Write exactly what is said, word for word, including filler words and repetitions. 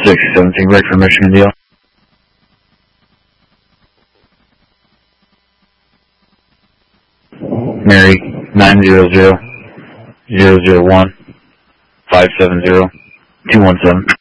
six seventeen, break for Michigan deal. Mary, nine zero zero, zero zero one, five seven zero, two one seven.